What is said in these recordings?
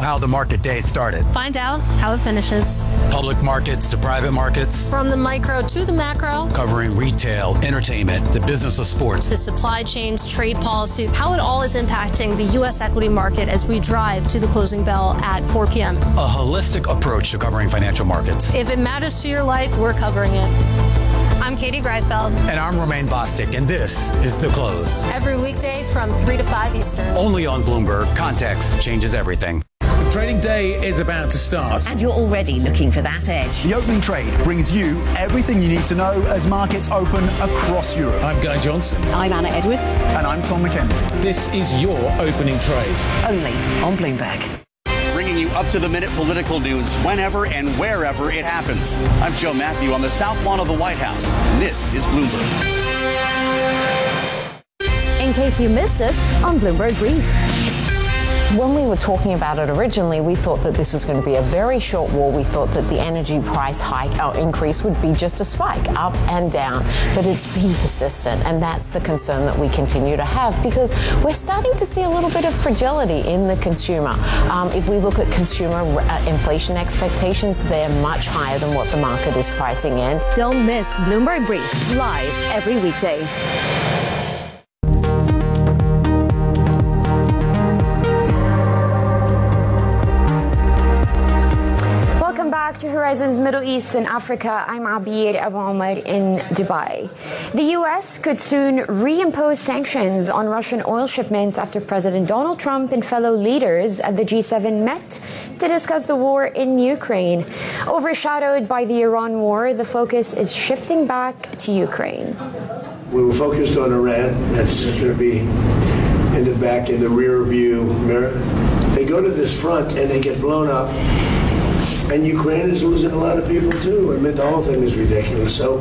how the market day started. Find out how it finishes. Public markets to private markets. From the micro to the macro. Covering retail, entertainment, the business of sports. The supply chains, trade policy, how it all is impacting the U.S. equity market as we drive to the closing bell at 4 p.m. A holistic approach to covering financial markets. If it matters to your life, we're covering it. I'm Katie Greifeld. And I'm Romaine Bostic, and this is The Close. Every weekday from 3 to 5 Eastern. Only on Bloomberg. Context changes everything. The trading day is about to start. And you're already looking for that edge. The opening trade brings you everything you need to know as markets open across Europe. I'm Guy Johnson. I'm Anna Edwards. And I'm Tom McKenzie. This is your opening trade. Only on Bloomberg. Bringing you up-to-the-minute political news whenever and wherever it happens. I'm Joe Matthew on the South Lawn of the White House. This is Bloomberg. In case you missed it, on Bloomberg Brief. When we were talking about it originally, we thought that this was going to be a very short war. We thought that the energy price hike or increase would be just a spike up and down, but it's been persistent, and that's the concern that we continue to have because we're starting to see a little bit of fragility in the consumer. If we look at consumer inflation expectations, they're much higher than what the market is pricing in. Don't miss Bloomberg Brief, live every weekday. Back to Horizons Middle East and Africa. I'm Abir Abu Omar in Dubai. The U.S. could soon reimpose sanctions on Russian oil shipments after President Donald Trump and fellow leaders at the G7 met to discuss the war in Ukraine. Overshadowed by the Iran war, the focus is shifting back to Ukraine. We were focused on Iran. That's going to be in the back, in the rear view mirror. They go to this front and they get blown up. And Ukraine is losing a lot of people, too. I mean, the whole thing is ridiculous. So,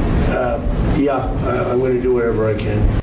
I'm going to do whatever I can.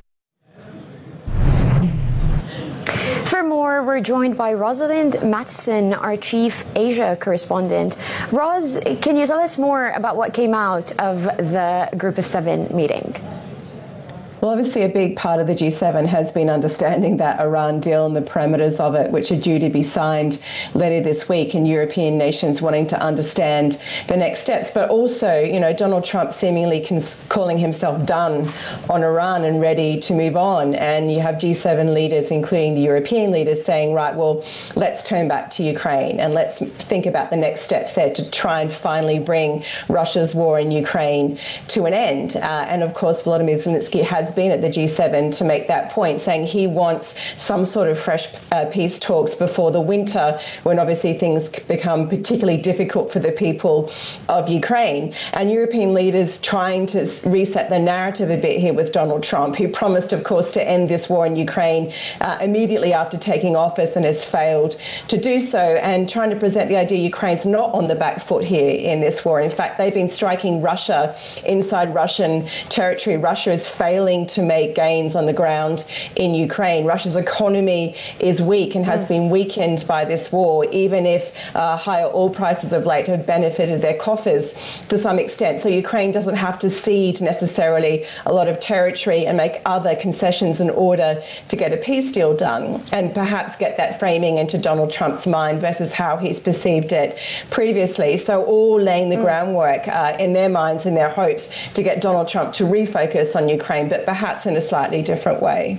For more, we're joined by Rosalind Matheson, our chief Asia correspondent. Ros, can you tell us more about what came out of the Group of Seven meeting? Well, obviously a big part of the G7 has been understanding that Iran deal and the parameters of it, which are due to be signed later this week, and European nations wanting to understand the next steps. But also, Donald Trump seemingly calling himself done on Iran and ready to move on. And you have G7 leaders, including the European leaders, saying, right, well, let's turn back to Ukraine and let's think about the next steps there to try and finally bring Russia's war in Ukraine to an end. And of course, Volodymyr Zelensky has been at the G7 to make that point, saying he wants some sort of fresh peace talks before the winter, when obviously things become particularly difficult for the people of Ukraine. And European leaders trying to reset the narrative a bit here with Donald Trump, who promised, of course, to end this war in Ukraine immediately after taking office and has failed to do so, and trying to present the idea Ukraine's not on the back foot here in this war. In fact, they've been striking Russia inside Russian territory. Russia is failing to make gains on the ground in Ukraine. Russia's economy is weak and has been weakened by this war, even if higher oil prices of late have benefited their coffers to some extent. So Ukraine doesn't have to cede necessarily a lot of territory and make other concessions in order to get a peace deal done, and perhaps get that framing into Donald Trump's mind versus how he's perceived it previously. So all laying the groundwork in their minds, in their hopes to get Donald Trump to refocus on Ukraine, but perhaps in a slightly different way.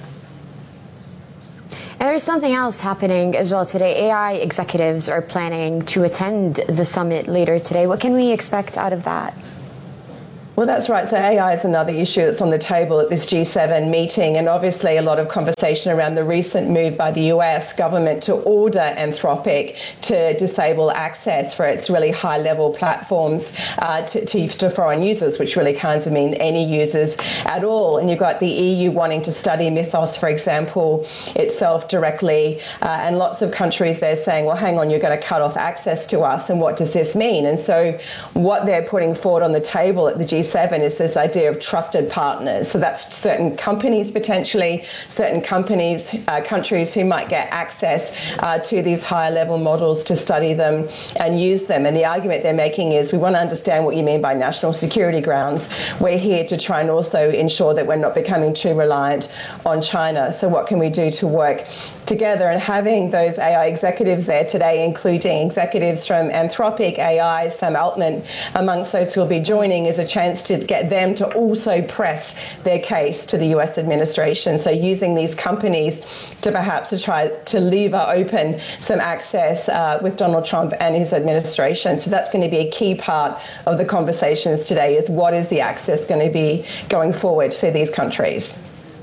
And there's something else happening as well today. AI executives are planning to attend the summit later today. What can we expect out of that? Well, that's right. So AI is another issue that's on the table at this G7 meeting, and obviously a lot of conversation around the recent move by the US government to order Anthropic to disable access for its really high-level platforms to foreign users, which really can't mean any users at all. And you've got the EU wanting to study Mythos, for example, itself directly, and lots of countries there saying, well, hang on, you're going to cut off access to us, and what does this mean? And so what they're putting forward on the table at the G7 G7 is this idea of trusted partners. So that's certain companies potentially, certain countries who might get access to these higher level models to study them and use them. And the argument they're making is we want to understand what you mean by national security grounds. We're here to try and also ensure that we're not becoming too reliant on China. So what can we do to work together? And having those AI executives there today, including executives from Anthropic AI, Sam Altman, amongst those who will be joining, is a chance to get them to also press their case to the US administration. So using these companies to perhaps to try to lever open some access with Donald Trump and his administration. So that's going to be a key part of the conversations today, is what is the access going to be going forward for these countries.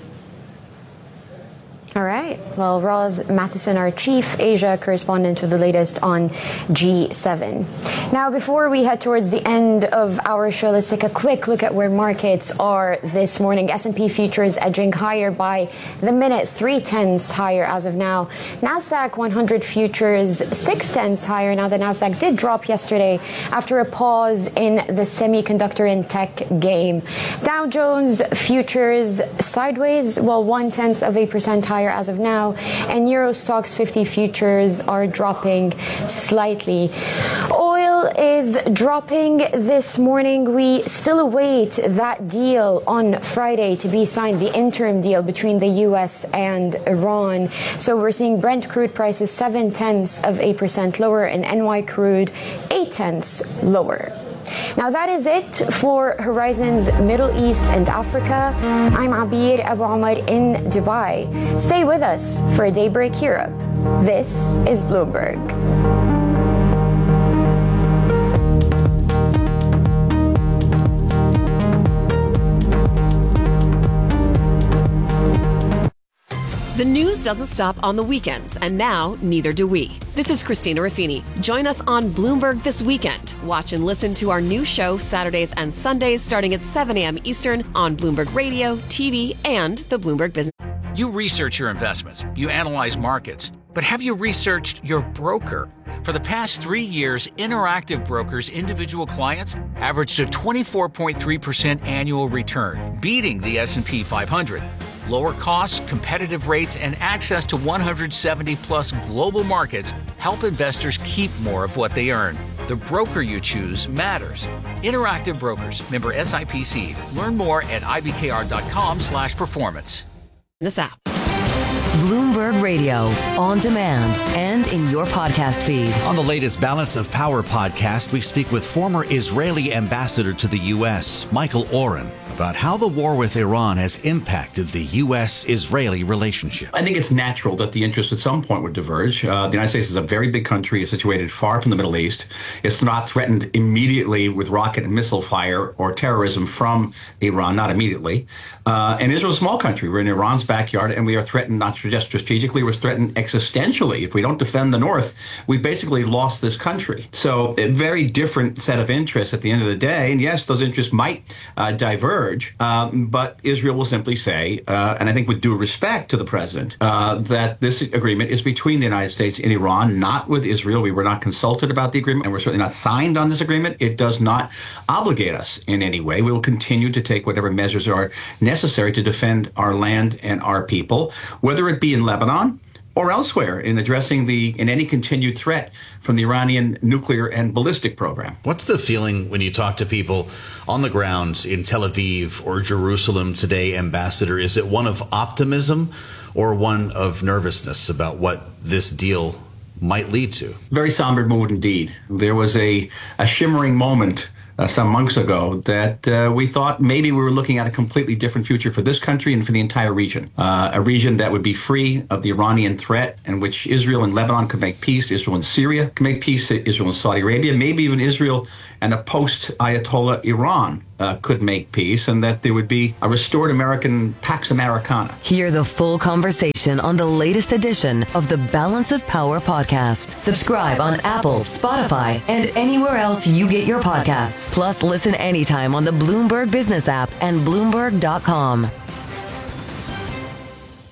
All right. Well, Roz Matheson, our chief Asia correspondent, with the latest on G7. Now, before we head towards the end of our show, let's take a quick look at where markets are this morning. S&P futures edging higher by the minute, 0.3 higher as of now. NASDAQ 100 futures 0.6 higher. Now, the NASDAQ did drop yesterday after a pause in the semiconductor and tech game. Dow Jones futures sideways, 0.1% higher as of now, and Euro Stoxx 50 futures are dropping slightly. Oil is dropping this morning. We still await that deal on Friday to be signed, the interim deal between the U.S. and Iran. So we're seeing Brent crude prices 0.7% lower and NY crude 0.8 lower. Now that is it for Horizon's Middle East and Africa. I'm Abir Abu Omar in Dubai. Stay with us for Daybreak Europe. This is Bloomberg. The news doesn't stop on the weekends, and now neither do we. This is Christina Ruffini. Join us on Bloomberg this weekend. Watch and listen to our new show Saturdays and Sundays starting at 7 a.m. Eastern on Bloomberg Radio, TV, and the Bloomberg Business. You research your investments, you analyze markets, but have you researched your broker? For the past 3 years, Interactive Brokers' individual clients averaged a 24.3% annual return, beating the S&P 500. Lower costs, competitive rates, and access to 170-plus global markets help investors keep more of what they earn. The broker you choose matters. Interactive Brokers, member SIPC. Learn more at ibkr.com/performance. This app. Bloomberg Radio, on demand and in your podcast feed. On the latest Balance of Power podcast, we speak with former Israeli ambassador to the U.S., Michael Oren, about how the war with Iran has impacted the U.S.-Israeli relationship. I think it's natural that the interests at some point would diverge. The United States is a very big country. It's situated far from the Middle East. It's not threatened immediately with rocket and missile fire or terrorism from Iran, not immediately. And Israel's a small country. We're in Iran's backyard, and we are threatened not just strategically, we're threatened existentially. If we don't defend the North, we've basically lost this country. So a very different set of interests at the end of the day. And yes, those interests might diverge, but Israel will simply say, and I think with due respect to the president, that this agreement is between the United States and Iran, not with Israel. We were not consulted about the agreement, and we're certainly not signed on this agreement. It does not obligate us in any way. We will continue to take whatever measures are necessary to defend our land and our people, whether it be in Lebanon or elsewhere, in addressing any continued threat from the Iranian nuclear and ballistic program. What's the feeling when you talk to people on the ground in Tel Aviv or Jerusalem today, Ambassador? Is it one of optimism or one of nervousness about what this deal might lead to? Very somber mood indeed. There was a shimmering moment some months ago that we thought maybe we were looking at a completely different future for this country and for the entire region. A region that would be free of the Iranian threat, in which Israel and Lebanon could make peace, Israel and Syria could make peace, Israel and Saudi Arabia, maybe even Israel and a post-Ayatollah Iran could make peace, and that there would be a restored American Pax Americana. Hear the full conversation on the latest edition of the Balance of Power podcast. Subscribe on Apple, Spotify, and anywhere else you get your podcasts. Plus, listen anytime on the Bloomberg Business app and Bloomberg.com.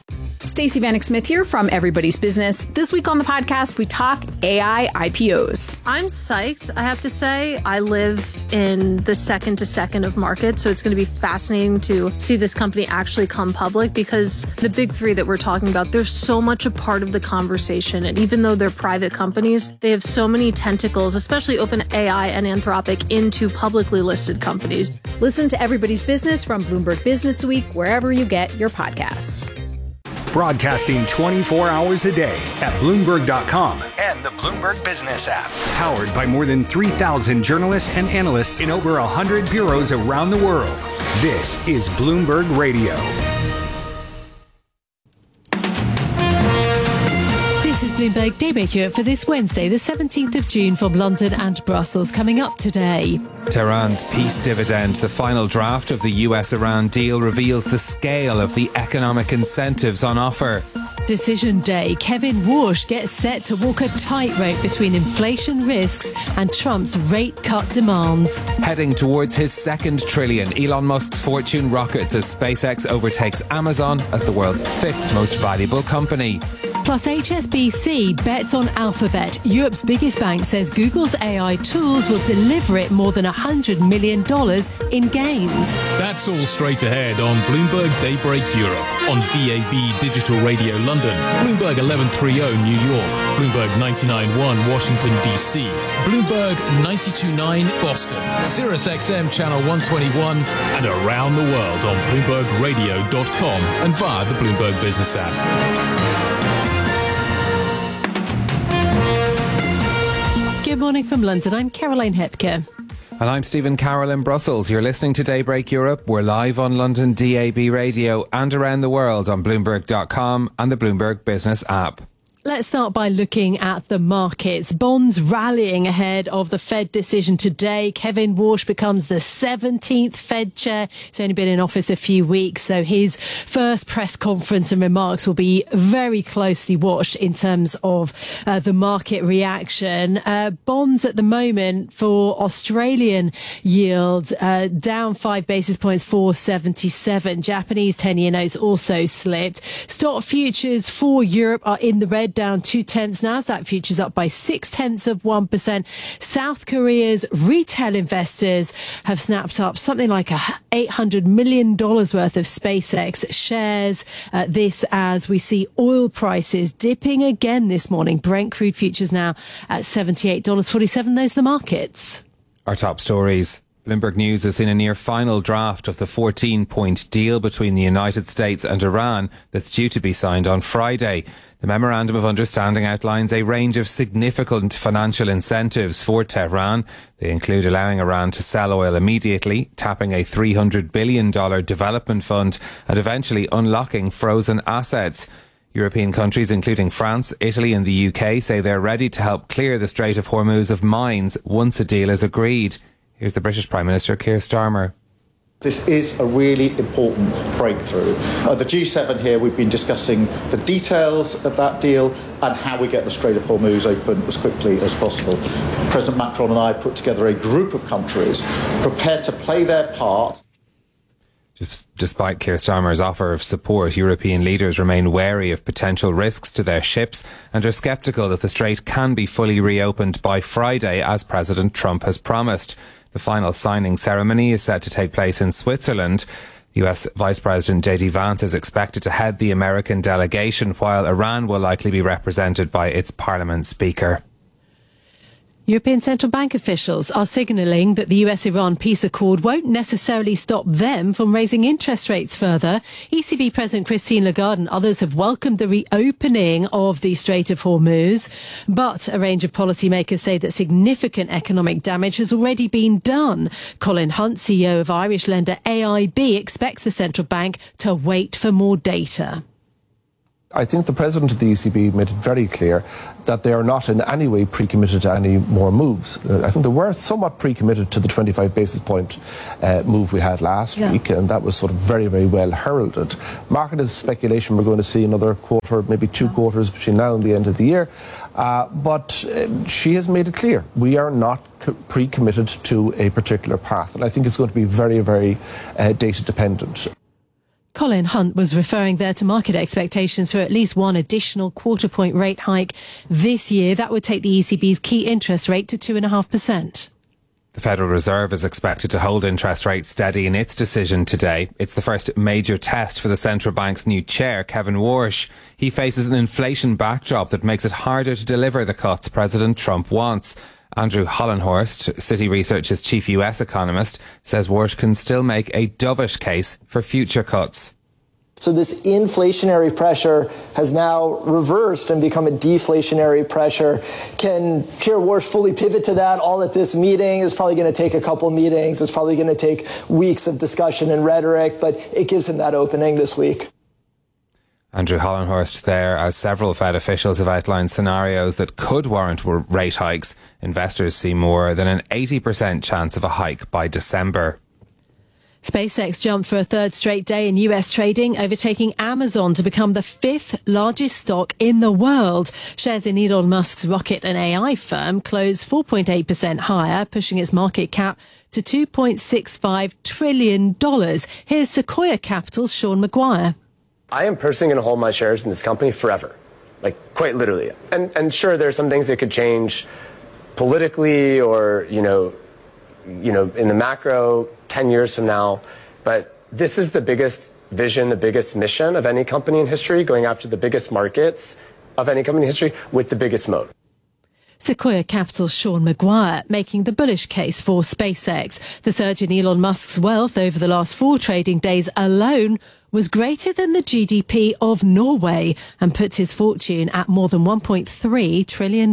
Stacey Vanek Smith here from Everybody's Business. This week on the podcast, we talk AI IPOs. I'm psyched, I have to say. I live in the second to second of markets, so it's going to be fascinating to see this company actually come public, because the big three that we're talking about, they're so much a part of the conversation. And even though they're private companies, they have so many tentacles, especially OpenAI and Anthropic, into publicly listed companies. Listen to Everybody's Business from Bloomberg Business Week, wherever you get your podcasts. Broadcasting 24 hours a day at Bloomberg.com and the Bloomberg Business app. Powered by more than 3,000 journalists and analysts in over 100 bureaus around the world. This is Bloomberg Radio. This is Bloomberg Daybreak Europe for this Wednesday, the 17th of June, from London and Brussels. Coming up today. Tehran's peace dividend, the final draft of the US-Iran deal, reveals the scale of the economic incentives on offer. Decision day. Kevin Warsh gets set to walk a tightrope between inflation risks and Trump's rate cut demands. Heading towards his second trillion, Elon Musk's fortune rockets as SpaceX overtakes Amazon as the world's fifth most valuable company. Plus, HSBC bets on Alphabet. Europe's biggest bank says Google's AI tools will deliver it more than $100 million in gains. That's all straight ahead on Bloomberg Daybreak Europe, on VAB Digital Radio London, Bloomberg 1130 New York, Bloomberg 99.1 Washington, D.C., Bloomberg 92.9 Boston, Sirius XM Channel 121, and around the world on BloombergRadio.com and via the Bloomberg Business app. Good morning from London. I'm Caroline Hepker. And I'm Stephen Carroll in Brussels. You're listening to Daybreak Europe. We're live on London DAB Radio and around the world on Bloomberg.com and the Bloomberg Business app. Let's start by looking at the markets. Bonds rallying ahead of the Fed decision today. Kevin Warsh becomes the 17th Fed chair. He's only been in office a few weeks, so his first press conference and remarks will be very closely watched in terms of the market reaction. Bonds at the moment for Australian yield down 5 basis points, 4.77. Japanese 10-year notes also slipped. Stock futures for Europe are in the red, down 0.2. Nasdaq futures up by 0.6%. South Korea's retail investors have snapped up something like $800 million worth of SpaceX shares. This as we see oil prices dipping again this morning. Brent crude futures now at $78.47. Those are the markets. Our top stories. Bloomberg News has seen a near final draft of the 14-point deal between the United States and Iran that's due to be signed on Friday. The Memorandum of Understanding outlines a range of significant financial incentives for Tehran. They include allowing Iran to sell oil immediately, tapping a $300 billion development fund, and eventually unlocking frozen assets. European countries, including France, Italy and the UK, say they're ready to help clear the Strait of Hormuz of mines once a deal is agreed. Here's the British Prime Minister, Keir Starmer. This is a really important breakthrough. At the G7 here, we've been discussing the details of that deal and how we get the Strait of Hormuz open as quickly as possible. President Macron and I put together a group of countries prepared to play their part. Despite Keir Starmer's offer of support, European leaders remain wary of potential risks to their ships and are sceptical that the strait can be fully reopened by Friday, as President Trump has promised. The final signing ceremony is set to take place in Switzerland. US Vice President J.D. Vance is expected to head the American delegation, while Iran will likely be represented by its parliament speaker. European Central Bank officials are signalling that the US-Iran peace accord won't necessarily stop them from raising interest rates further. ECB President Christine Lagarde and others have welcomed the reopening of the Strait of Hormuz, but a range of policymakers say that significant economic damage has already been done. Colin Hunt, CEO of Irish lender AIB, expects the central bank to wait for more data. I think the president of the ECB made it very clear that they are not in any way pre-committed to any more moves. I think they were somewhat pre-committed to the 25 basis point move we had last week, and that was sort of very, very well heralded. Market is speculation we're going to see another quarter, maybe 2 quarters between now and the end of the year. But she has made it clear we are not pre-committed to a particular path, and I think it's going to be very, very data dependent. Colin Hunt was referring there to market expectations for at least one additional quarter-point rate hike this year. That would take the ECB's key interest rate to 2.5%. The Federal Reserve is expected to hold interest rates steady in its decision today. It's the first major test for the central bank's new chair, Kevin Warsh. He faces an inflation backdrop that makes it harder to deliver the cuts President Trump wants. Andrew Hollenhorst, Citi Research's chief US economist, says Warsh can still make a dovish case for future cuts. So this inflationary pressure has now reversed and become a deflationary pressure. Can Chair Warsh fully pivot to that all at this meeting? It's probably going to take a couple meetings. It's probably going to take weeks of discussion and rhetoric, but it gives him that opening this week. Andrew Hollenhorst there, as several Fed officials have outlined scenarios that could warrant rate hikes. Investors see more than an 80% chance of a hike by December. SpaceX jumped for a third straight day in US trading, overtaking Amazon to become the fifth largest stock in the world. Shares in Elon Musk's rocket and AI firm closed 4.8% higher, pushing its market cap to $2.65 trillion. Here's Sequoia Capital's Sean Maguire. I am personally going to hold my shares in this company forever, like quite literally. And sure, there are some things that could change politically or, you know, in the macro 10 years from now. But this is the biggest vision, the biggest mission of any company in history, going after the biggest markets of any company in history with the biggest moat. Sequoia Capital's Sean Maguire making the bullish case for SpaceX. The surge in Elon Musk's wealth over the last 4 trading days alone was greater than the GDP of Norway and puts his fortune at more than $1.3 trillion.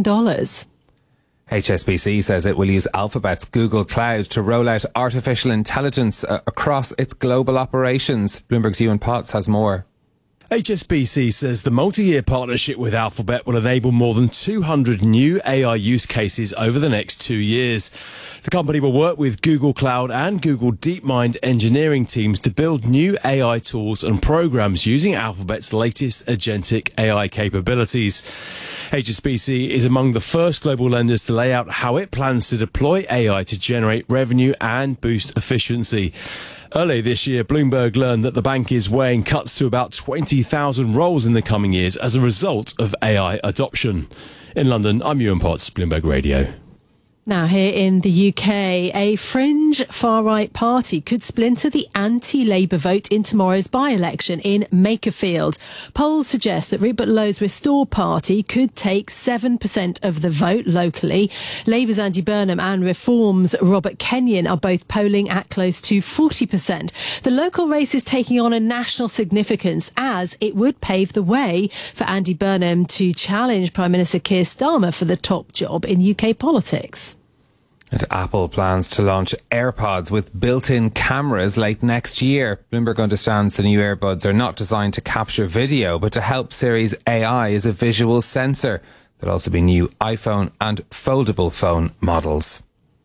HSBC says it will use Alphabet's Google Cloud to roll out artificial intelligence across its global operations. Bloomberg's Ewan Potts has more. HSBC says the multi-year partnership with Alphabet will enable more than 200 new AI use cases over the next 2 years. The company will work with Google Cloud and Google DeepMind engineering teams to build new AI tools and programs using Alphabet's latest agentic AI capabilities. HSBC is among the first global lenders to lay out how it plans to deploy AI to generate revenue and boost efficiency. Earlier this year, Bloomberg learned that the bank is weighing cuts to about 20,000 roles in the coming years as a result of AI adoption. In London, I'm Ewan Potts, Bloomberg Radio. Now, here in the UK, a fringe far-right party could splinter the anti-Labour vote in tomorrow's by-election in Makerfield. Polls suggest that Rupert Lowe's Restore Party could take 7% of the vote locally. Labour's Andy Burnham and Reform's Robert Kenyon are both polling at close to 40%. The local race is taking on a national significance as it would pave the way for Andy Burnham to challenge Prime Minister Keir Starmer for the top job in UK politics. And Apple plans to launch AirPods with built-in cameras late next year. Bloomberg understands the new earbuds are not designed to capture video, but to help Siri's AI as a visual sensor. There'll also be new iPhone and foldable phone models.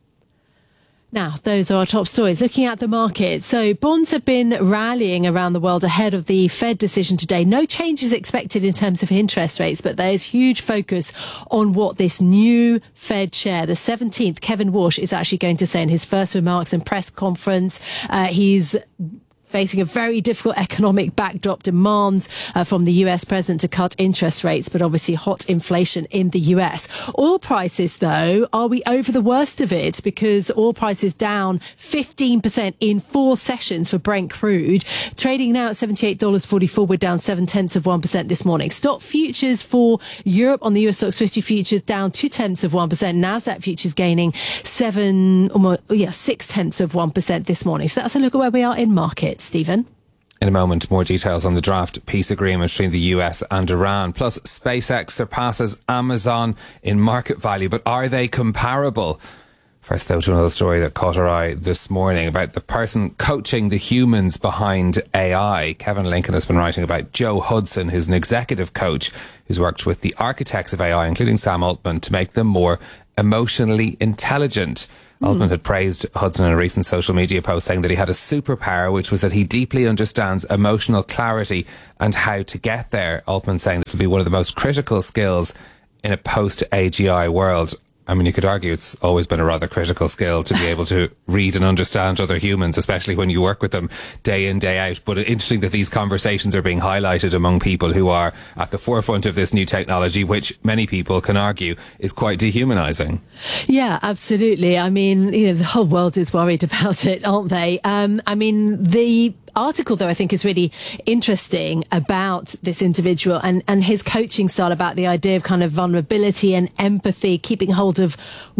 Now, those are our top stories. Looking at the market. So bonds have been rallying around the world ahead of the Fed decision today. No changes expected in terms of interest rates, but there's huge focus on what this new Fed chair, the 17th, Kevin Warsh, is actually going to say in his first remarks and press conference. He's facing a very difficult economic backdrop, demands from the US president to cut interest rates, but obviously hot inflation in the US. Oil prices, though, are we over the worst of it? Because oil prices down 15% in 4 sessions for Brent crude. Trading now at $78.44. We're down 0.7% this morning. Stock futures for Europe on the US Stocks 50 futures down 0.2%. NASDAQ futures gaining 0.6% this morning. So that's a look at where we are in markets. Stephen? In a moment, more details on the draft peace agreement between the US and Iran. Plus, SpaceX surpasses Amazon in market value, but are they comparable? First, though, to another story that caught our eye this morning about the person coaching the humans behind AI. Kevin Lincoln has been writing about Joe Hudson, who's an executive coach who's worked with the architects of AI, including Sam Altman, to make them more emotionally intelligent. Altman had praised Hudson in a recent social media post, saying that he had a superpower, which was that he deeply understands emotional clarity and how to get there. Altman saying this will be one of the most critical skills in a post-AGI world. I mean, you could argue it's always been a rather critical skill to be able to read and understand other humans, especially when you work with them day in, day out. But it's interesting that these conversations are being highlighted among people who are at the forefront of this new technology, which many people can argue is quite dehumanizing. Yeah, absolutely. I mean, the whole world is worried about it, aren't they? I mean, the article, though, I think is really interesting about this individual and his coaching style, about the idea of kind of vulnerability and empathy, keeping hold of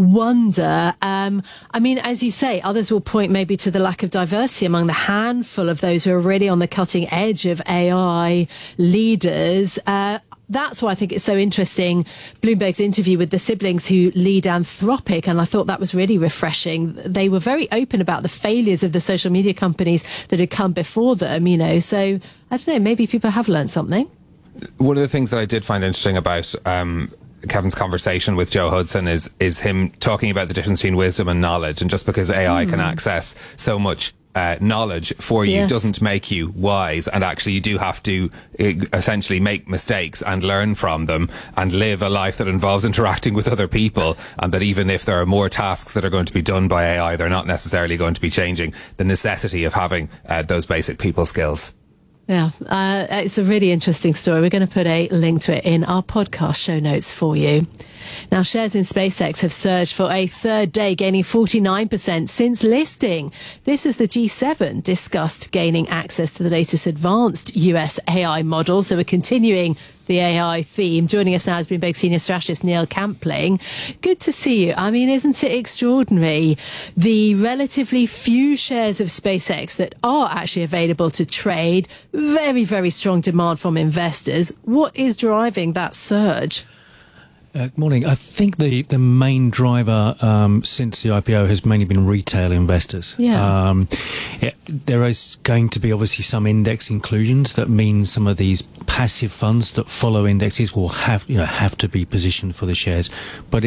wonder. I mean, as you say, others will point maybe to the lack of diversity among the handful of those who are really on the cutting edge of AI leaders. That's why I think it's so interesting, Bloomberg's interview with the siblings who lead Anthropic, and I thought that was really refreshing. They were very open about the failures of the social media companies that had come before them, so I don't know, maybe people have learned something. One of the things that I did find interesting about Kevin's conversation with Joe Hudson is him talking about the difference between wisdom and knowledge, and just because AI can access so much knowledge for you doesn't make you wise, and actually you do have to essentially make mistakes and learn from them and live a life that involves interacting with other people, and that even if there are more tasks that are going to be done by AI, they're not necessarily going to be changing the necessity of having those basic people skills. Yeah, it's a really interesting story. We're going to put a link to it in our podcast show notes for you. Now, shares in SpaceX have surged for a third day, gaining 49% since listing. This as the G7 discussed gaining access to the latest advanced US AI model. So we're continuing the AI theme. Joining us now is Bloomberg senior strategist Neil Campling. Good to see you. I mean, isn't it extraordinary, the relatively few shares of SpaceX that are actually available to trade? Very, very strong demand from investors. What is driving that surge? Good morning. I think the main driver since the IPO has mainly been retail investors. Yeah. There is going to be obviously some index inclusions. That means some of these passive funds that follow indexes will have to be positioned for the shares. But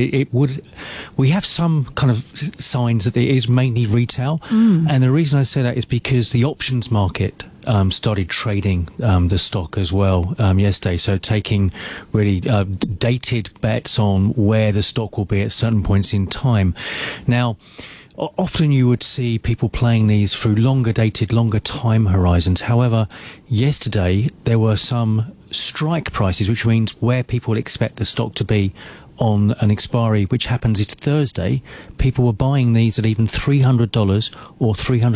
we have some kind of signs that it is mainly retail. And the reason I say that is because the options market started trading the stock as well yesterday. So taking really dated bets on where the stock will be at certain points in time. Now, often you would see people playing these through longer dated, longer time horizons. However, yesterday there were some strike prices, which means where people expect the stock to be on an expiry, which happens is Thursday. People were buying these at even $300 or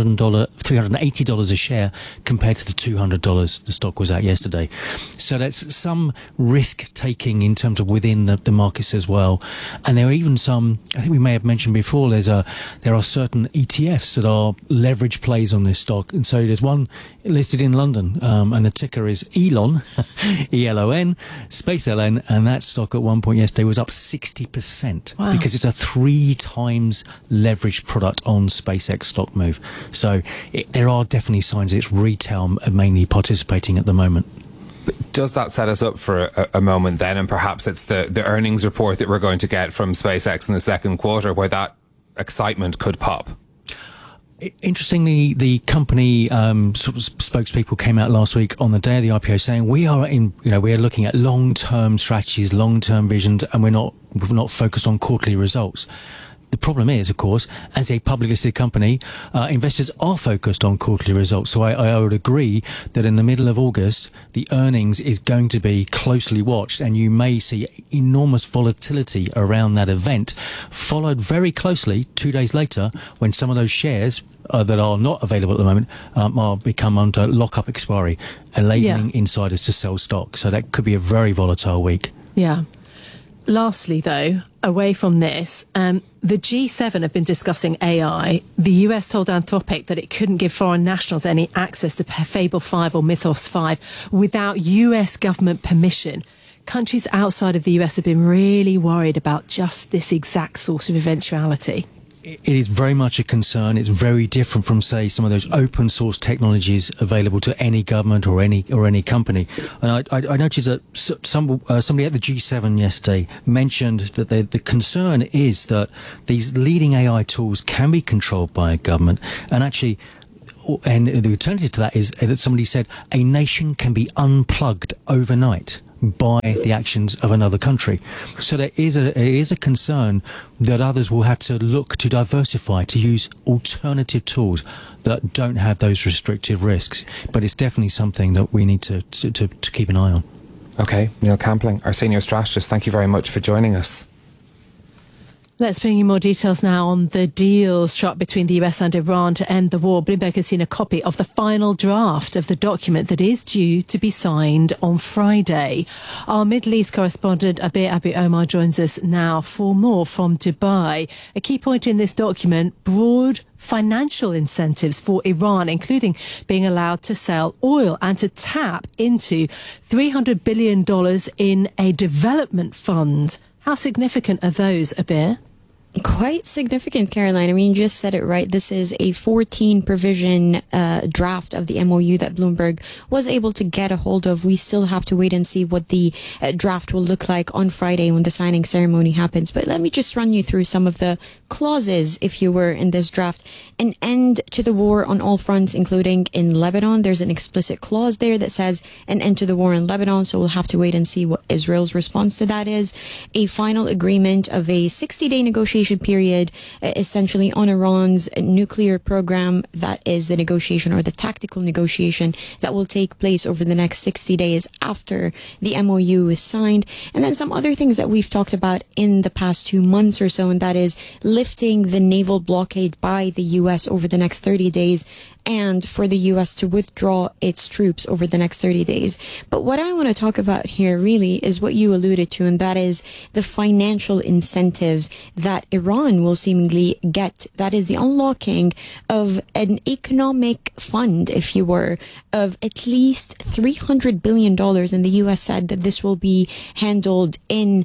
$380 a share compared to the $200 the stock was at yesterday. So that's some risk taking in terms of within the markets as well. And there are even some, I think we may have mentioned before, there are certain ETFs that are leverage plays on this stock. And so there's one listed in London, and the ticker is Elon, E-L-O-N, space L-N, and that stock at one point yesterday was up 60%. Wow. Because it's a 3 times leveraged product on SpaceX stock move. So there are definitely signs that it's retail mainly participating at the moment. Does that set us up for a moment then, and perhaps it's the earnings report that we're going to get from SpaceX in the second quarter where that excitement could pop? Interestingly, the company sort of spokespeople came out last week on the day of the IPO saying we are looking at long-term strategies, long-term visions, and we're not focused on quarterly results. The problem is, of course, as a publicly listed company, investors are focused on quarterly results. So I would agree that in the middle of August, the earnings is going to be closely watched, and you may see enormous volatility around that event, followed very closely 2 days later when some of those shares that are not available at the moment are become under lock-up expiry, enabling insiders to sell stock. So that could be a very volatile week. Yeah. Lastly, though, away from this, the G7 have been discussing AI. The US told Anthropic that it couldn't give foreign nationals any access to Fable 5 or Mythos 5 without US government permission. Countries outside of the US have been really worried about just this exact sort of eventuality. It is very much a concern. It's very different from, say, some of those open source technologies available to any government or any company. And I noticed that somebody at the G7 yesterday mentioned that the concern is that these leading AI tools can be controlled by a government, and actually, and the alternative to that is that somebody said a nation can be unplugged overnight by the actions of another country. So there is a concern that others will have to look to diversify, to use alternative tools that don't have those restrictive risks. But it's definitely something that we need to keep an eye on. Okay, Neil Campling, our senior strategist, thank you very much for joining us. Let's bring you more details now on the deal struck between the US and Iran to end the war. Bloomberg has seen a copy of the final draft of the document that is due to be signed on Friday. Our Middle East correspondent Abir Abu Omar joins us now for more from Dubai. A key point in this document, broad financial incentives for Iran, including being allowed to sell oil and to tap into $300 billion in a development fund. How significant are those, Abir? Quite significant, Caroline. I mean, you just said it right. This is a 14-provision draft of the MOU that Bloomberg was able to get a hold of. We still have to wait and see what the draft will look like on Friday when the signing ceremony happens. But let me just run you through some of the clauses, if you were, in this draft. An end to the war on all fronts, including in Lebanon. There's an explicit clause there that says an end to the war in Lebanon, so we'll have to wait and see what Israel's response to that is. A final agreement of a 60-day negotiation period, essentially on Iran's nuclear program. That is the negotiation, or the tactical negotiation, that will take place over the next 60 days after the MOU is signed. And then some other things that we've talked about in the past 2 months or so, and that is lifting the naval blockade by the U.S. over the next 30 days, and for the U.S. to withdraw its troops over the next 30 days. But what I want to talk about here really is what you alluded to, and that is the financial incentives that Iran will seemingly get. That is the unlocking of an economic fund, if you were, of at least $300 billion. And the U.S. said that this will be handled in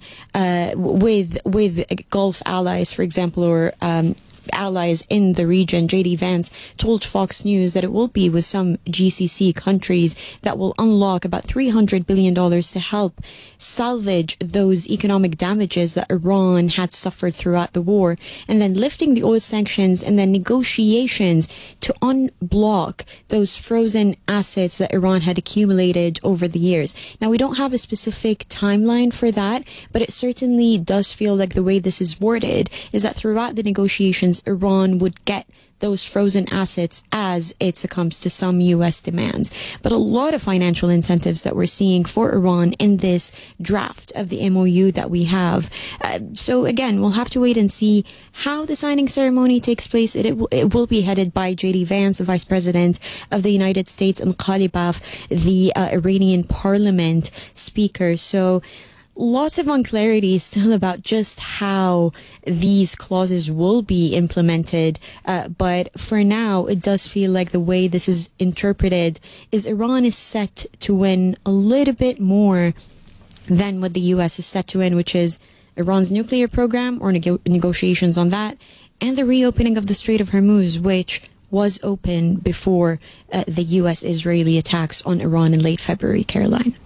with Gulf allies, for example, or allies in the region. J.D. Vance told Fox News that it will be with some GCC countries that will unlock about $300 billion to help salvage those economic damages that Iran had suffered throughout the war, and then lifting the oil sanctions, and then negotiations to unblock those frozen assets that Iran had accumulated over the years. Now, we don't have a specific timeline for that, but it certainly does feel like the way this is worded is that throughout the negotiations, Iran would get those frozen assets as it succumbs to some U.S. demands. But a lot of financial incentives that we're seeing for Iran in this draft of the MOU that we have. So again, we'll have to wait and see how the signing ceremony takes place. It will be headed by J.D. Vance, the Vice President of the United States, and Ghalibaf, the Iranian Parliament Speaker. So lots of unclarity still about just how these clauses will be implemented. But for now, it does feel like the way this is interpreted is Iran is set to win a little bit more than what the U.S. is set to win, which is Iran's nuclear program, or negotiations on that, and the reopening of the Strait of Hormuz, which was open before the U.S.-Israeli attacks on Iran in late February, Caroline.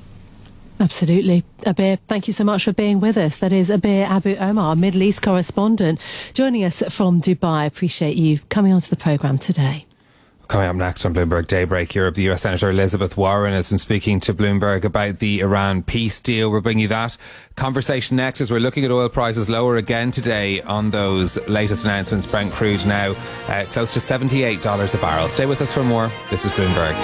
Absolutely. Abir, thank you so much for being with us. That is Abir Abu Omar, Middle East correspondent, joining us from Dubai. Appreciate you coming onto the programme today. Coming up next on Bloomberg Daybreak Europe, the US Senator Elizabeth Warren has been speaking to Bloomberg about the Iran peace deal. We'll bring you that conversation next as we're looking at oil prices lower again today on those latest announcements. Brent crude now close to $78 a barrel. Stay with us for more. This is Bloomberg.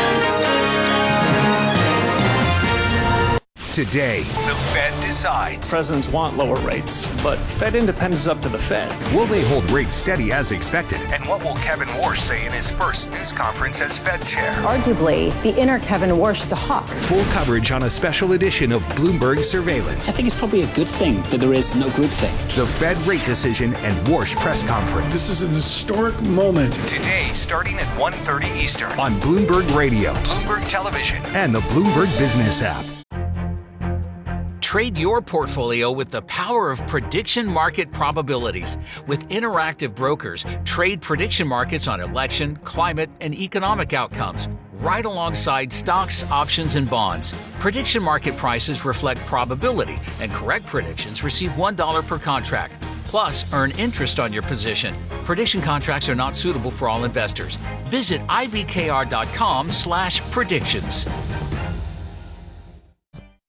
Today, the Fed decides. Presidents want lower rates, but Fed independence is up to the Fed. Will they hold rates steady as expected? And what will Kevin Warsh say in his first news conference as Fed chair? Arguably, the inner Kevin Warsh is a hawk. Full coverage on a special edition of Bloomberg Surveillance. I think it's probably a good thing that there is no groupthink. The Fed rate decision and Warsh press conference. This is an historic moment. Today, starting at 1:30 Eastern on Bloomberg Radio, Bloomberg Television, and the Bloomberg Business app. Trade your portfolio with the power of prediction market probabilities. With Interactive Brokers, trade prediction markets on election, climate, and economic outcomes, right alongside stocks, options, and bonds. Prediction market prices reflect probability, and correct predictions receive $1 per contract. Plus, earn interest on your position. Prediction contracts are not suitable for all investors. Visit ibkr.com/predictions.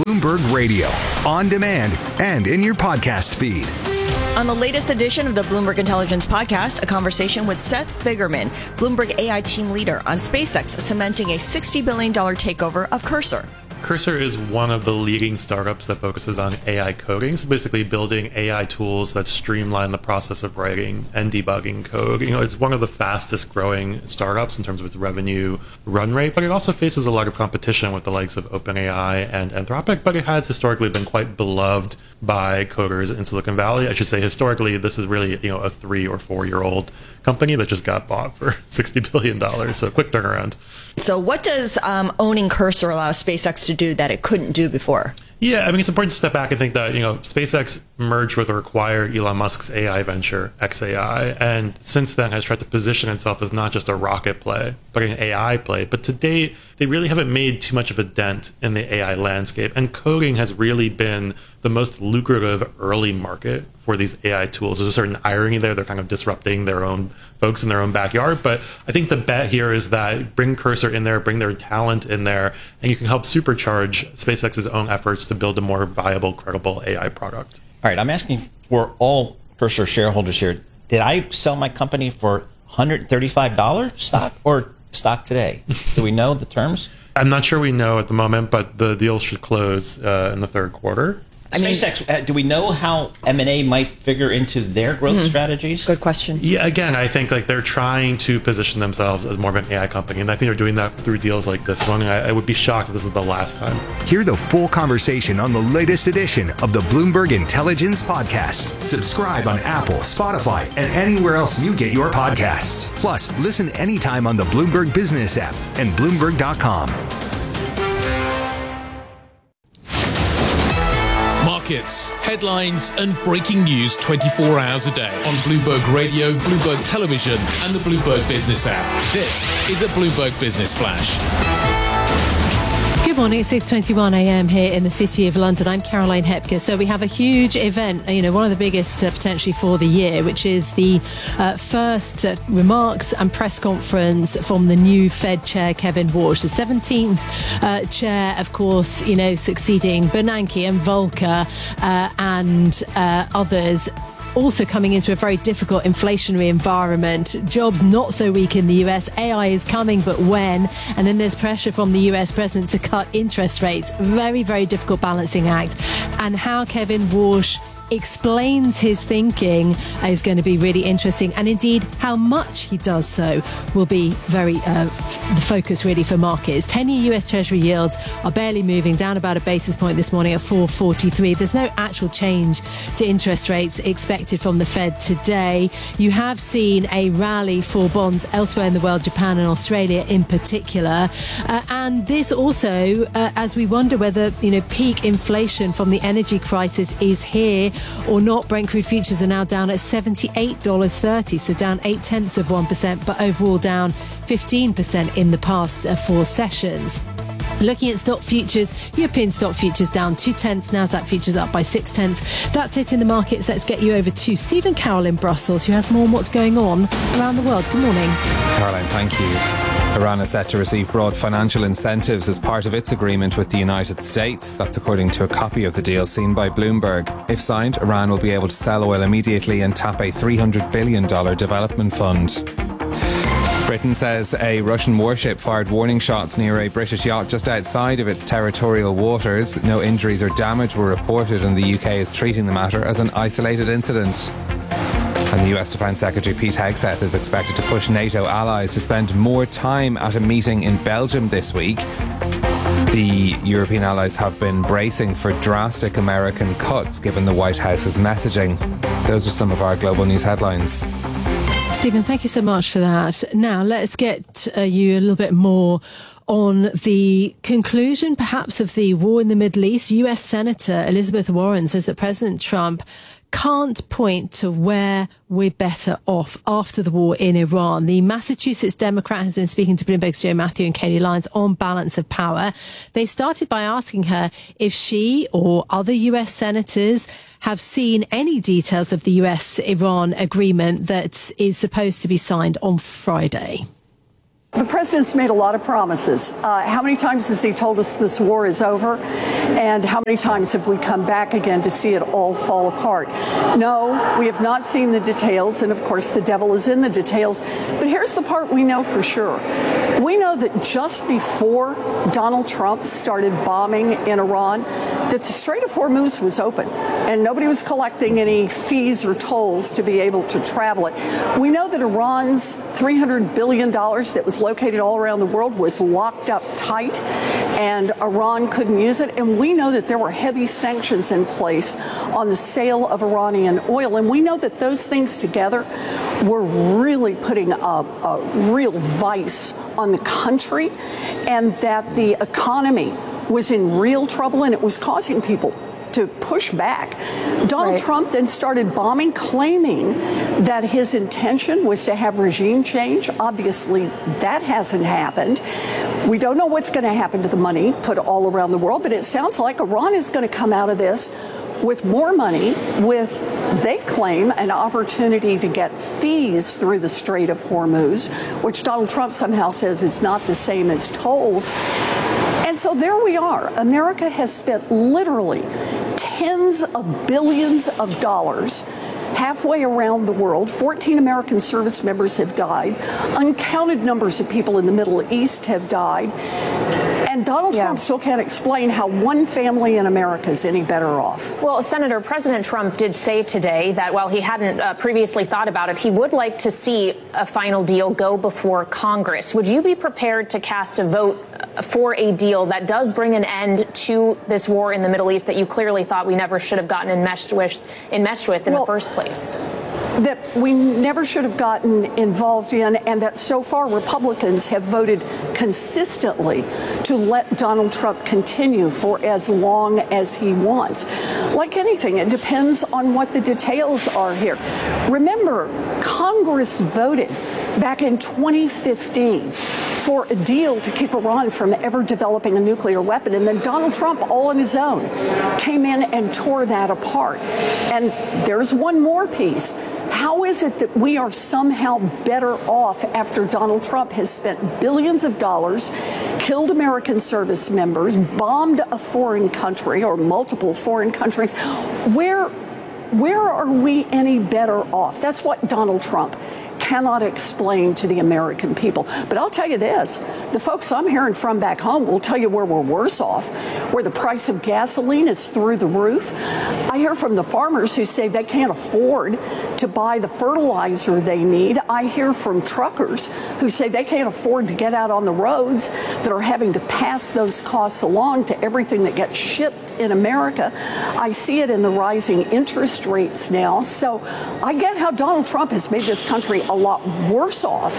Bloomberg Radio, on demand and in your podcast feed. On the latest edition of the Bloomberg Intelligence Podcast, a conversation with Seth Figerman, Bloomberg AI team leader, on SpaceX cementing a $60 billion takeover of Cursor. Cursor is one of the leading startups that focuses on AI coding, so basically building AI tools that streamline the process of writing and debugging code. It's one of the fastest growing startups in terms of its revenue run rate, but it also faces a lot of competition with the likes of OpenAI and Anthropic, but it has historically been quite beloved by coders in Silicon Valley. I should say historically, this is really a 3 or 4 year old company that just got bought for $60 billion, so quick turnaround. So what does owning Cursor allow SpaceX to do that it couldn't do before? Yeah, it's important to step back and think that, SpaceX merged with or acquired Elon Musk's AI venture, xAI, and since then has tried to position itself as not just a rocket play, but an AI play. But to date, they really haven't made too much of a dent in the AI landscape, and coding has really been the most lucrative early market for these AI tools. There's a certain irony there. They're kind of disrupting their own folks in their own backyard. But I think the bet here is that bring Cursor in there, bring their talent in there, and you can help supercharge SpaceX's own efforts to build a more viable, credible AI product. All right, I'm asking for all Cursor shareholders here. Did I sell my company for $135 stock or stock today? Do we know the terms? I'm not sure we know at the moment, but the deal should close in the third quarter. SpaceX, do we know how M&A might figure into their growth strategies? Good question. Yeah, again, I think they're trying to position themselves as more of an AI company, and I think they're doing that through deals like this one. I would be shocked if this is the last time. Hear the full conversation on the latest edition of the Bloomberg Intelligence Podcast. Subscribe on Apple, Spotify, and anywhere else you get your podcasts. Plus, listen anytime on the Bloomberg Business app and Bloomberg.com. Markets, headlines, and breaking news 24 hours a day on Bloomberg Radio, Bloomberg Television, and the Bloomberg Business app. This is a Bloomberg Business Flash. Good morning, it's 6:21 a.m. here in the City of London. I'm Caroline Hepker. So we have a huge event, one of the biggest potentially for the year, which is the first remarks and press conference from the new Fed chair, Kevin Warsh, the 17th chair, of course, succeeding Bernanke and Volcker and others. Also coming into a very difficult inflationary environment. Jobs not so weak in the US. AI is coming, but when? And then there's pressure from the US president to cut interest rates. Very, very difficult balancing act. And how Kevin Warsh explains his thinking is going to be really interesting, and indeed how much he does so will be very the focus really for markets. 10-year US Treasury yields are barely moving, down about a basis point this morning at 4.43. There's no actual change to interest rates expected from the Fed today. You have seen a rally for bonds elsewhere in the world, Japan and Australia in particular, and this also as we wonder whether peak inflation from the energy crisis is here or not. Brent crude futures are now down at $78.30, so down 0.8%, but overall down 15% in the past 4 sessions. Looking at stock futures, European stock futures down 0.2, Nasdaq futures up by 0.6. That's it in the markets. Let's get you over to Stephen Carroll in Brussels, who has more on what's going on around the world. Good morning. Caroline, thank you. Iran is set to receive broad financial incentives as part of its agreement with the United States. That's according to a copy of the deal seen by Bloomberg. If signed, Iran will be able to sell oil immediately and tap a $300 billion development fund. Britain says a Russian warship fired warning shots near a British yacht just outside of its territorial waters. No injuries or damage were reported, and the UK is treating the matter as an isolated incident. And the US Defence Secretary Pete Hegseth is expected to push NATO allies to spend more time at a meeting in Belgium this week. The European allies have been bracing for drastic American cuts given the White House's messaging. Those are some of our global news headlines. Stephen, thank you so much for that. Now, let's get you a little bit more on the conclusion, perhaps, of the war in the Middle East. US Senator Elizabeth Warren says that President Trump can't point to where we're better off after the war in Iran. The Massachusetts Democrat has been speaking to Bloomberg's Joe Matthew and Katie Lyons on balance of power. They started by asking her if she or other US senators have seen any details of the US-Iran agreement that is supposed to be signed on Friday. The president's made a lot of promises. How many times has he told us this war is over? And how many times have we come back again to see it all fall apart? No, we have not seen the details. And of course, the devil is in the details. But here's the part we know for sure. We know that just before Donald Trump started bombing in Iran, that the Strait of Hormuz was open and nobody was collecting any fees or tolls to be able to travel it. We know that Iran's $300 billion that was located all around the world was locked up tight and Iran couldn't use it. And we know that there were heavy sanctions in place on the sale of Iranian oil. And we know that those things together were really putting a real vice on the country and that the economy was in real trouble and it was causing people to push back. Donald Trump then started bombing, claiming that his intention was to have regime change. Obviously, that hasn't happened. We don't know what's going to happen to the money put all around the world, but it sounds like Iran is going to come out of this with more money, with, they claim, an opportunity to get fees through the Strait of Hormuz, which Donald Trump somehow says is not the same as tolls. And so there we are. America has spent literally tens of billions of dollars halfway around the world. 14 American service members have died. Uncounted numbers of people in the Middle East have died. And Donald Trump still can't explain how one family in America is any better off. Well, Senator, President Trump did say today that while he hadn't previously thought about it, he would like to see a final deal go before Congress. Would you be prepared to cast a vote for a deal that does bring an end to this war in the Middle East that you clearly thought we never should have gotten enmeshed with in the first place? That we never should have gotten involved in, and that so far Republicans have voted consistently to let Donald Trump continue for as long as he wants. Like anything, it depends on what the details are here. Remember, Congress voted back in 2015 for a deal to keep Iran from ever developing a nuclear weapon. And then Donald Trump, all on his own, came in and tore that apart. And there's one more piece. How is it that we are somehow better off after Donald Trump has spent billions of dollars, killed American service members, bombed a foreign country or multiple foreign countries? Where are we any better off? That's what Donald Trump cannot explain to the American people. But I'll tell you this, the folks I'm hearing from back home will tell you where we're worse off, where the price of gasoline is through the roof. I hear from the farmers who say they can't afford to buy the fertilizer they need. I hear from truckers who say they can't afford to get out on the roads, that are having to pass those costs along to everything that gets shipped in America. I see it in the rising interest rates now. So I get how Donald Trump has made this country a lot worse off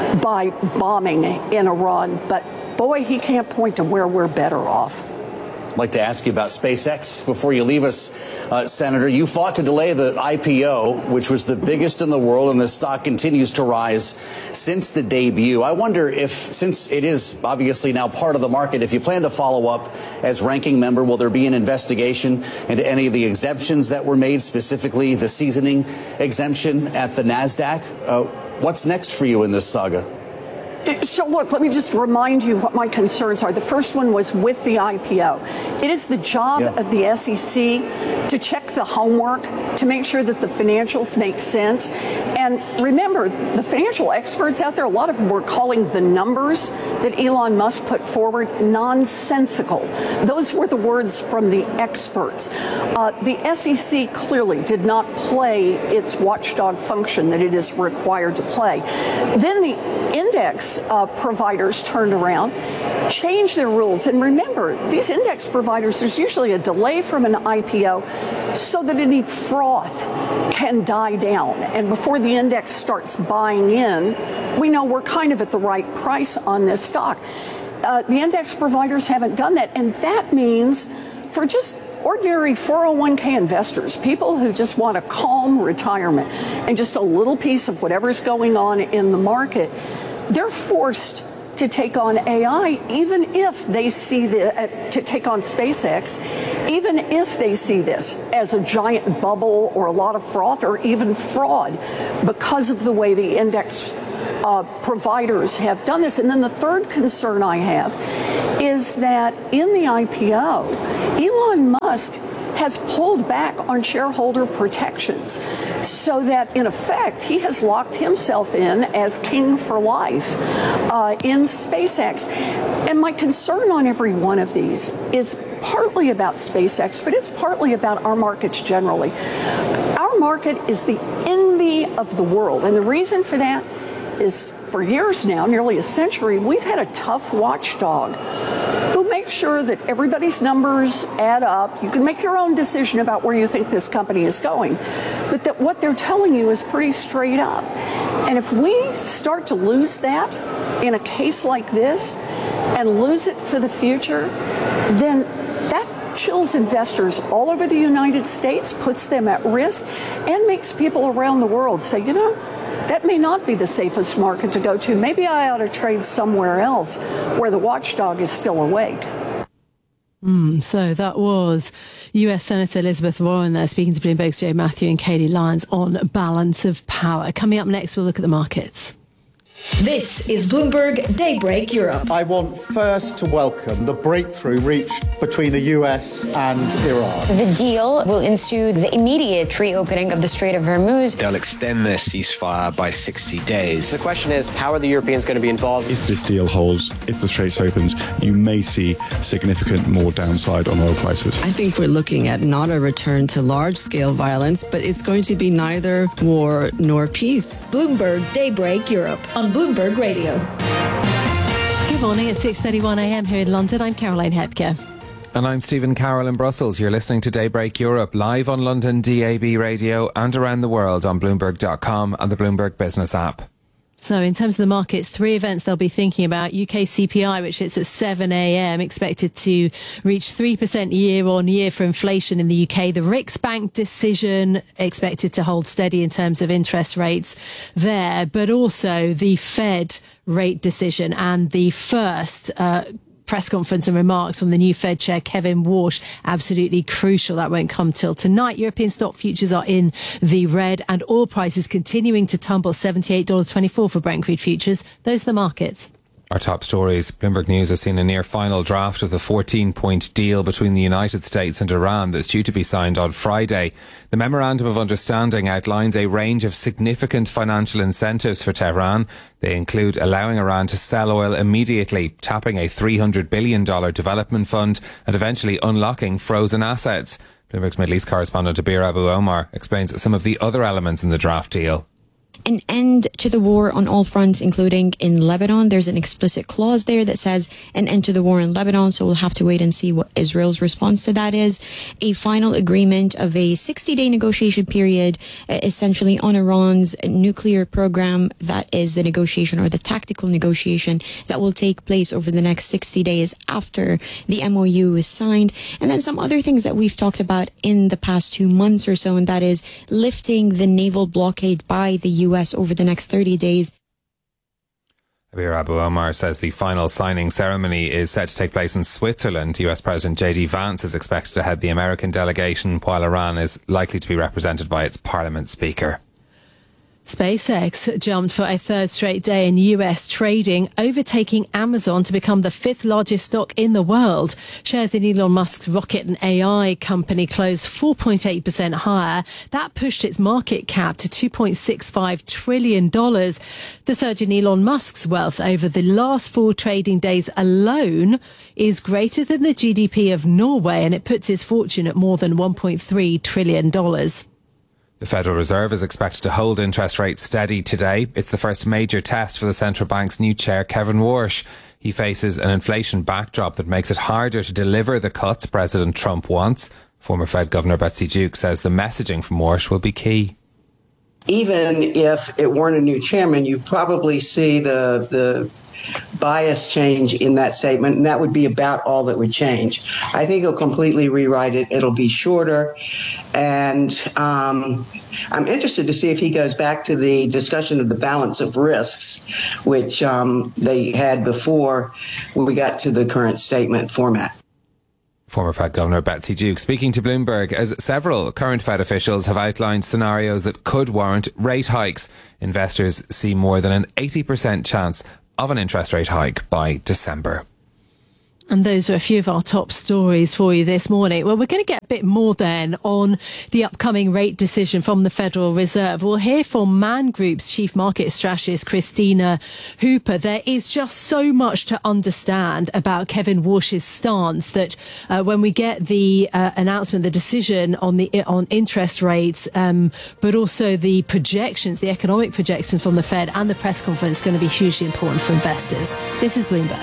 by bombing in Iran, but boy, he can't point to where we're better off. I'd like to ask you about SpaceX before you leave us, Senator. You fought to delay the IPO, which was the biggest in the world, and the stock continues to rise since the debut. I wonder if, since it is obviously now part of the market, if you plan to follow up as ranking member, will there be an investigation into any of the exemptions that were made, specifically the seasoning exemption at the NASDAQ? What's next for you in this saga? So look, let me just remind you what my concerns are. The first one was with the IPO. It is the job of the SEC to check the homework, to make sure that the financials make sense. And remember, the financial experts out there, a lot of them were calling the numbers that Elon Musk put forward nonsensical. Those were the words from the experts. The SEC clearly did not play its watchdog function that it is required to play. Then the index providers turned around, changed their rules. And remember, these index providers, there's usually a delay from an IPO so that any froth can die down. And before the index starts buying in, we know we're kind of at the right price on this stock. The index providers haven't done that. And that means for just ordinary 401k investors, people who just want a calm retirement and just a little piece of whatever's going on in the market, they're forced to take on AI, even if they see to take on SpaceX, even if they see this as a giant bubble or a lot of froth or even fraud, because of the way the index providers have done this. And then the third concern I have is that in the IPO, Elon Musk has pulled back on shareholder protections so that, in effect, he has locked himself in as king for life in SpaceX. And my concern on every one of these is partly about SpaceX, but it's partly about our markets generally. Our market is the envy of the world. And the reason for that is for years now, nearly a century, we've had a tough watchdog who makes sure that everybody's numbers add up. You can make your own decision about where you think this company is going, but that what they're telling you is pretty straight up. And if we start to lose that in a case like this and lose it for the future, then that chills investors all over the United States, puts them at risk, and makes people around the world say, you know, that may not be the safest market to go to. Maybe I ought to trade somewhere else where the watchdog is still awake. So that was US Senator Elizabeth Warren there speaking to Bloomberg's Joe Matthew and Katie Lyons on balance of power. Coming up next, we'll look at the markets. This is Bloomberg Daybreak Europe. I want first to welcome the breakthrough reached between the US and Iran. The deal will ensue the immediate reopening of the Strait of Hormuz. They'll extend their ceasefire by 60 days. The question is, how are the Europeans going to be involved? If this deal holds, if the Straits opens, you may see significant more downside on oil prices. I think we're looking at not a return to large-scale violence, but it's going to be neither war nor peace. Bloomberg Daybreak Europe on Bloomberg Radio. Good morning. It's 6:31 a.m. here in London. I'm Caroline Hepker. And I'm Stephen Carroll in Brussels. You're listening to Daybreak Europe live on London DAB radio and around the world on Bloomberg.com and the Bloomberg Business app. So in terms of the markets, three events they'll be thinking about. UK CPI, which hits at 7 a.m., expected to reach 3% year on year for inflation in the UK. The Riksbank decision expected to hold steady in terms of interest rates there, but also the Fed rate decision and the first press conference and remarks from the new Fed chair, Kevin Warsh, absolutely crucial. That won't come till tonight. European stock futures are in the red and oil prices continuing to tumble, $78.24 for Brent crude futures. Those are the markets. Our top stories. Bloomberg News has seen a near final draft of the 14-point deal between the United States and Iran that's due to be signed on Friday. The Memorandum of Understanding outlines a range of significant financial incentives for Tehran. They include allowing Iran to sell oil immediately, tapping a $300 billion development fund, and eventually unlocking frozen assets. Bloomberg's Middle East correspondent Abir Abu Omar explains some of the other elements in the draft deal. An end to the war on all fronts, including in Lebanon. There's an explicit clause there that says an end to the war in Lebanon, so we'll have to wait and see what Israel's response to that is. A final agreement of a 60-day negotiation period, essentially on Iran's nuclear program. That is the negotiation or the tactical negotiation that will take place over the next 60 days after the MOU is signed. And then some other things that we've talked about in the past 2 months or so, and that is lifting the naval blockade by the U.S. over the next 30 days. Abir Abu Omar says the final signing ceremony is set to take place in Switzerland. US President J.D. Vance is expected to head the American delegation, while Iran is likely to be represented by its parliament speaker. SpaceX jumped for a third straight day in US trading, overtaking Amazon to become the fifth largest stock in the world. Shares in Elon Musk's rocket and AI company closed 4.8% higher. That pushed its market cap to $2.65 trillion. The surge in Elon Musk's wealth over the last 4 trading days alone is greater than the GDP of Norway, and it puts his fortune at more than $1.3 trillion. The Federal Reserve is expected to hold interest rates steady today. It's the first major test for the central bank's new chair, Kevin Warsh. He faces an inflation backdrop that makes it harder to deliver the cuts President Trump wants. Former Fed Governor Betsy Duke says the messaging from Warsh will be key. Even if it weren't a new chairman, you probably see the bias change in that statement, and that would be about all that would change. I think he'll completely rewrite it. It'll be shorter, and I'm interested to see if he goes back to the discussion of the balance of risks, which they had before when we got to the current statement format. Former Fed Governor Betsy Duke speaking to Bloomberg as several current Fed officials have outlined scenarios that could warrant rate hikes. Investors see more than an 80% chance of an interest rate hike by December. And those are a few of our top stories for you this morning. Well, we're going to get a bit more then on the upcoming rate decision from the Federal Reserve. We'll hear from Man Group's Chief Market Strategist, Christina Hooper. There is just so much to understand about Kevin Warsh's stance that when we get the announcement, the decision on interest rates, but also the projections, the economic projections from the Fed and the press conference, going to be hugely important for investors. This is Bloomberg.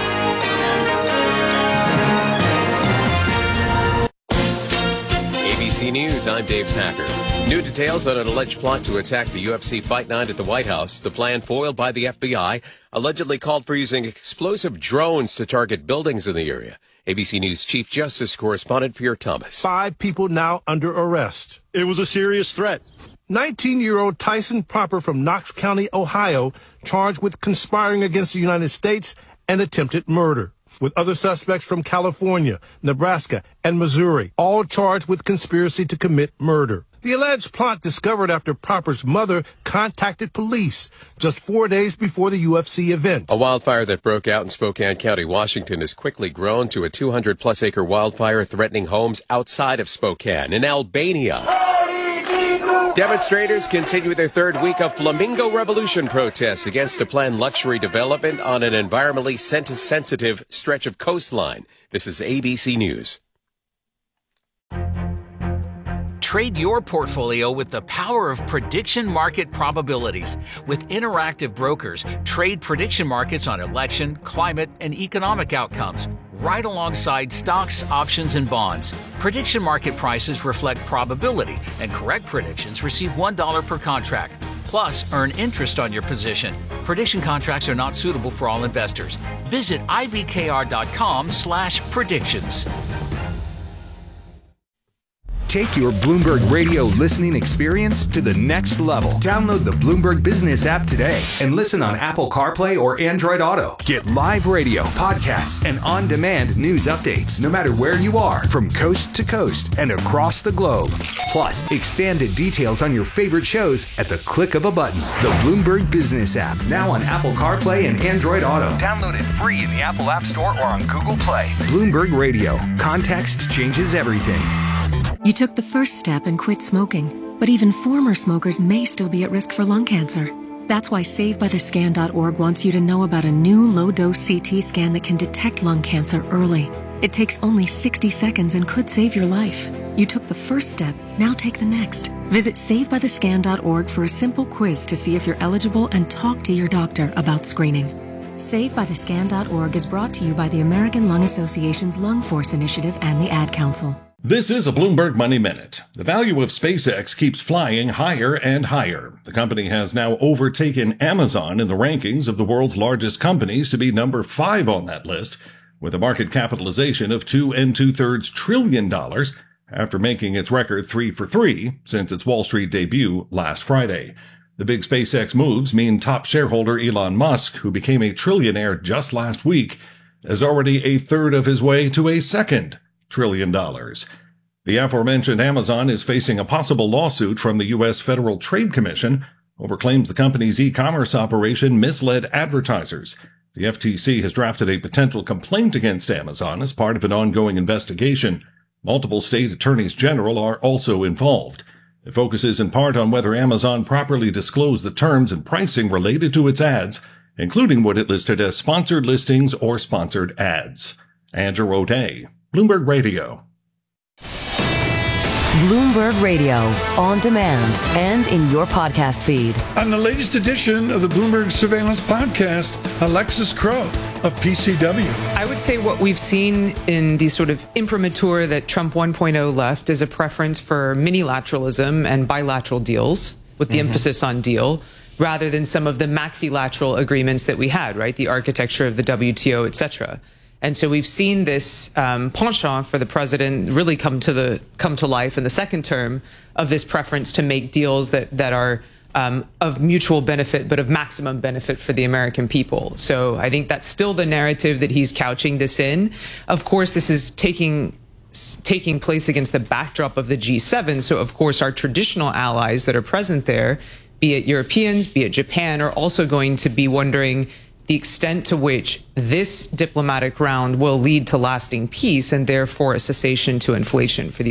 ABC News, I'm Dave Packer. New details on an alleged plot to attack the UFC Fight Night at the White House. The plan, foiled by the FBI, allegedly called for using explosive drones to target buildings in the area. ABC News Chief Justice Correspondent Pierre Thomas. 5 people now under arrest. It was a serious threat. 19-year-old Tyson Popper from Knox County, Ohio, charged with conspiring against the United States and attempted murder, with other suspects from California, Nebraska, and Missouri, all charged with conspiracy to commit murder. The alleged plot discovered after Popper's mother contacted police just 4 days before the UFC event. A wildfire that broke out in Spokane County, Washington, has quickly grown to a 200-plus acre wildfire threatening homes outside of Spokane. In Albania, demonstrators continue their third week of Flamingo Revolution protests against a planned luxury development on an environmentally sensitive stretch of coastline. This is ABC News. Trade your portfolio with the power of prediction market probabilities. With Interactive Brokers, trade prediction markets on election, climate, and economic outcomes, right alongside stocks, options, and bonds. Prediction market prices reflect probability, and correct predictions receive $1 per contract. Plus, earn interest on your position. Prediction contracts are not suitable for all investors. Visit ibkr.com/predictions. Take your Bloomberg Radio listening experience to the next level. Download the Bloomberg Business app today and listen on Apple CarPlay or Android Auto. Get live radio, podcasts, and on-demand news updates no matter where you are, from coast to coast and across the globe. Plus, expanded details on your favorite shows at the click of a button. The Bloomberg Business app, now on Apple CarPlay and Android Auto. Download it free in the Apple App Store or on Google Play. Bloomberg Radio. Context changes everything. You took the first step and quit smoking, but even former smokers may still be at risk for lung cancer. That's why SaveByTheScan.org wants you to know about a new low-dose CT scan that can detect lung cancer early. It takes only 60 seconds and could save your life. You took the first step, now take the next. Visit SaveByTheScan.org for a simple quiz to see if you're eligible and talk to your doctor about screening. SaveByTheScan.org is brought to you by the American Lung Association's Lung Force Initiative and the Ad Council. This is a Bloomberg Money Minute. The value of SpaceX keeps flying higher and higher. The company has now overtaken Amazon in the rankings of the world's largest companies to be number 5 on that list, with a market capitalization of $2 2/3 trillion after making its record 3 for 3 since its Wall Street debut last Friday. The big SpaceX moves mean top shareholder Elon Musk, who became a trillionaire just last week, is already a third of his way to a second $1 trillion. The aforementioned Amazon is facing a possible lawsuit from the U.S. Federal Trade Commission over claims the company's e-commerce operation misled advertisers. The FTC has drafted a potential complaint against Amazon as part of an ongoing investigation. Multiple state attorneys general are also involved. It focuses in part on whether Amazon properly disclosed the terms and pricing related to its ads, including what it listed as sponsored listings or sponsored ads. Andrew O'Day, Bloomberg Radio. Bloomberg Radio, on demand and in your podcast feed. On the latest edition of the Bloomberg Surveillance Podcast, Alexis Crow of PCW. I would say what we've seen in the sort of imprimatur that Trump 1.0 left is a preference for minilateralism and bilateral deals, with the emphasis on deal, rather than some of the maxilateral agreements that we had, right? The architecture of the WTO, et cetera. And so we've seen this penchant for the president really come to life in the second term of this preference to make deals that are of mutual benefit, but of maximum benefit for the American people. So I think that's still the narrative that he's couching this in. Of course, this is taking place against the backdrop of the G7. So, of course, our traditional allies that are present there, be it Europeans, be it Japan, are also going to be wondering the extent to which this diplomatic round will lead to lasting peace and therefore a cessation to inflation for these